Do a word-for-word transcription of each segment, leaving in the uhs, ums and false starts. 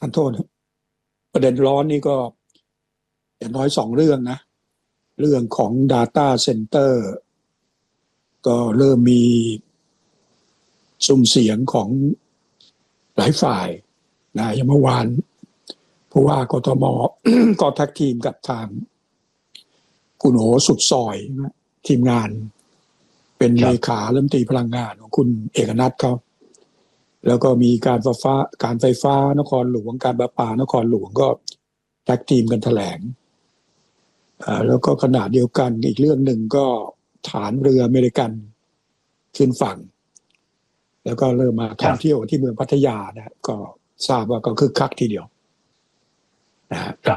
ท่านโทษประเด็นร้อนนี่ก็อย่างน้อยสองเรื่องนะเรื่องของ Data Center ก็เริ่มมีซุ้มเสียงของหลายฝ่ายนะอย่างเมื่อวานผู้ว่ากทม ก็แท็กทีมกับทางคุณโอสุดซอยนะทีมงานเป็นเลขารัฐมนตรีพลังงานของคุณเอกนัทเขาแล้วก็มีการไฟฟ้าการไฟฟ้านครหลวงการประปานครหลวงก็แท็กทีมกันแถลงอ่าแล้วก็ขณะเดียวกันอีกเรื่องหนึ่งก็ฐานเรืออเมริกันขึ้นฝั่งแล้วก็เริ่มมาท่องเที่ยวที่เมืองพัทยานะก็ทราบว่าก็คึกคักทีเดียวนะครับ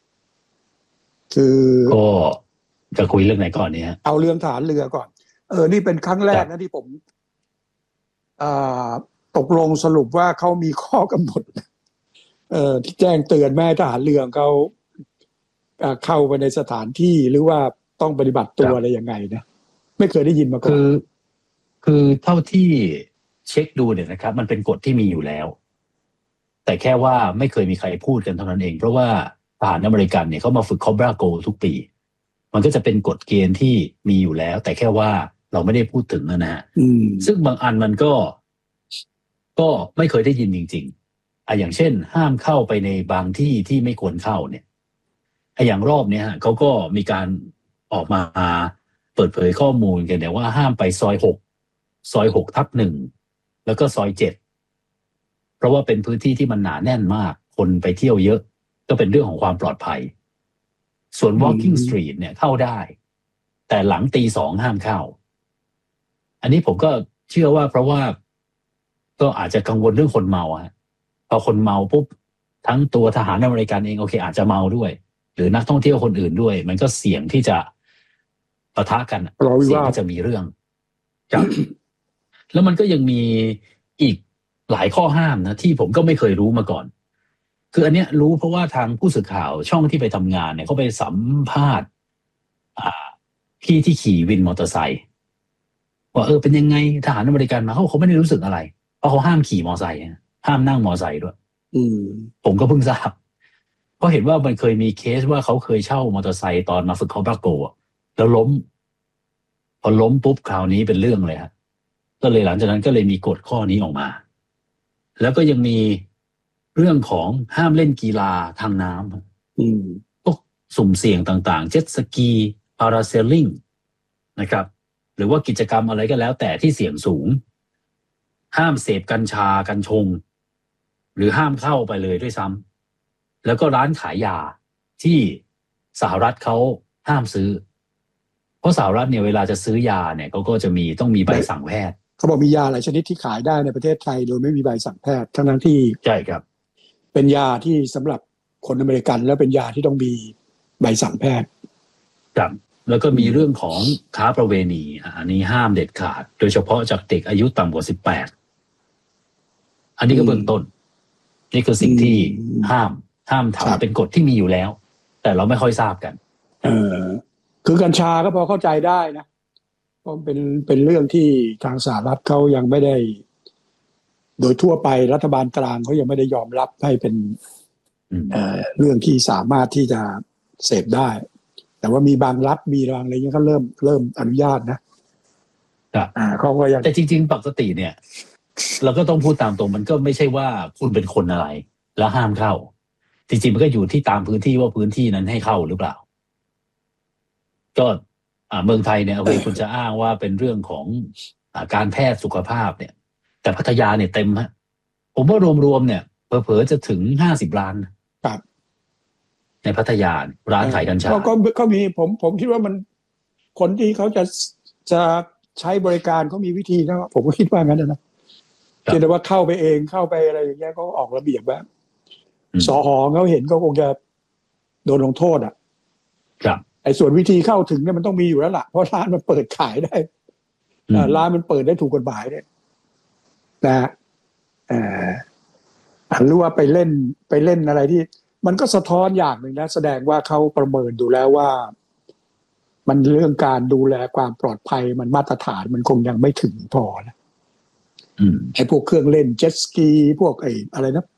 คือก็จะคุยเรื่องไหนก่อนเนี่ยเอาเรื่องฐานเรือก่อนเออนี่เป็นครั้งแรกนะที่ผมอ่าตกลงสรุปว่าเขามีข้อกำหนดเอ่อที่แจ้งเตือนแม่ทหารเรือเขาเข้าไปในสถานที่หรือว่าต้องปฏิบัติตัวอะไรยังไงนะไม่เคยได้ยินมาก่อนคือคือเท่าที่เช็คดูเนี่ยนะครับมันเป็นกฎที่มีอยู่แล้วแต่แค่ว่าไม่เคยมีใครพูดกันเท่านั้นเองเพราะว่าทหารอเมริกันเนี่ยเขามาฝึก Cobra Gold ทุกปีมันก็จะเป็นกฎเกณฑ์ที่มีอยู่แล้วแต่แค่ว่าเราไม่ได้พูดถึงนะฮะซึ่งบางอันมันก็ก็ไม่เคยได้ยินจริงๆอ่ะอย่างเช่นห้ามเข้าไปในบางที่ที่ไม่ควรเข้าเนี่ยไอ้อย่างรอบเนี้ยฮะเขาก็มีการออกมาเปิดเผยข้อมูลกันเนี่ยว่าห้ามไปซอยหกซอยหกทับหนึ่งแล้วก็ซอยเจ็ดเพราะว่าเป็นพื้นที่ที่มันหนาแน่นมากคนไปเที่ยวเยอะก็เป็นเรื่องของความปลอดภัยส่วน walking street เนี่ยเข้าได้แต่หลังตีสองห้ามเข้าอันนี้ผมก็เชื่อว่าเพราะว่าก็อาจจะกังวลเรื่องคนเมาฮะพอคนเมาปุ๊บทั้งตัวทหารอเมริกันเองโอเคอาจจะเมาด้วยหรือนักท่องเที่ยวคนอื่นด้วยมันก็เสี่ยงที่จะปะทะกันเสี่ยงที่จะมีเรื่องครับแล้วมันก็ยังมีอีกหลายข้อห้ามนะที่ผมก็ไม่เคยรู้มาก่อนคืออันเนี้ยรู้เพราะว่าทางผู้สื่อข่าวช่องที่ไปทำงานเนี่ยเขาไปสัมภาษณ์อ่าพี่ที่ขี่วินมอเตอร์ไซค์ว่าเออเป็นยังไงทหารอเมริกันมาเขาเขาไม่ได้รู้สึกอะไรเพราะเขาห้ามขี่มอเตอร์ไซค์ห้ามนั่งมอเตอร์ไซค์ด้วยอืมผมก็เพิ่งทราบเพราะเห็นว่ามันเคยมีเคสว่าเขาเคยเช่ามอเตอร์ไซค์ตอนมาฝึกคอร์บาโกะแล้วล้มพอล้มปุ๊บคราวนี้เป็นเรื่องเลยฮะก็เลยหลังจากนั้นก็เลยมีกฎข้อนี้ออกมาแล้วก็ยังมีเรื่องของห้ามเล่นกีฬาทางน้ำอืมพวกสุ่มเสี่ยงต่างๆเจ็ตสกีพาราเซลลิงนะครับหรือว่ากิจกรรมอะไรก็แล้วแต่ที่เสี่ยงสูงห้ามเสพกัญชากัญชงหรือห้ามเข้าไปเลยด้วยซ้ำแล้วก็ร้านขายยาที่สหรัฐเขาห้ามซื้อเพราะสหรัฐเนี่ยเวลาจะซื้อยาเนี่ยเขาก็จะมีต้องมีใบสั่งแพทย์เขาบอกมียาหลายชนิดที่ขายได้ในประเทศไทยโดยไม่มีใบสั่งแพทย์ทั้งนั้นที่ใช่ครับเป็นยาที่สำหรับคนอเมริกันแล้วเป็นยาที่ต้องมีใบสั่งแพทย์ครับแล้วก็มีเรื่องของค้าประเวณีอันนี้ห้ามเด็ดขาดโดยเฉพาะจากเด็กอายุต่ำกว่าสิบแปดอันนี้ก็เบื้องต้นนี่คือสิ่งที่ห้ามห้ามทำเป็นกฎที่มีอยู่แล้วแต่เราไม่ค่อยทราบกันเออคือกัญชาก็พอเข้าใจได้นะเพราะเป็นเป็นเรื่องที่ทางสหรัฐเขายังไม่ได้โดยทั่วไปรัฐบาลกลางเขายังไม่ได้ยอมรับให้เป็นเอ่อเรื่องที่สามารถที่จะเสพได้แต่ว่ามีบางรัฐมีบางอะไรเงี้ยก็เริ่มเริ่มอนุญาตนะครับอ่าเขาก็ยังแต่จริงๆปกติเนี่ยเราก็ต้องพูดตามตรงมันก็ไม่ใช่ว่าคุณเป็นคนอะไรแล้วห้ามเข้าจริงๆมันก็อยู่ที่ตามพื้นที่ว่าพื้นที่นั้นให้เข้าหรือเปล่าก็อ่าเมืองไทยเนี่ยโอเคคุณจะอ้างว่าเป็นเรื่องของอ่าการแพทย์สุขภาพเนี่ยแต่พัทยาเนี่ยเต็มฮะผมว่ารวมๆเนี่ยเผลอๆจะถึงห้าสิบล้านครับในพัทยาร้านขายกัญชาก็ก็มีผมผมคิดว่ามันคนที่เขาจะจะใช้บริการเขามีวิธีนะผมก็คิดว่างั้นนะเพียงแต่ว่าเข้าไปเองเข้าไปอะไรอย่างเงี้ยก็ออกระเบียบแบบสหเขาเห็นก็คงจะโดนลงโทษอ่ะครับไอ้ส่วนวิธีเข้าถึงเนี่ยมันต้องมีอยู่แล้วล่ะเพราะร้านมันเปิดขายได้ร้านมันเปิดได้ถูกกฎหมายเนี่ยนะเอ่อหรือว่าไปเล่นไปเล่นอะไรที่มันก็สะท้อนอย่างหนึ่งนะแสดงว่าเขาประเมินดูแล้วว่ามันเรื่องการดูแลความปลอดภัยมันมาตรฐานมันคงยังไม่ถึงพอนะไอ้พวกเครื่องเล่นเจ็ตสกีพวกไอ้อะไรนะ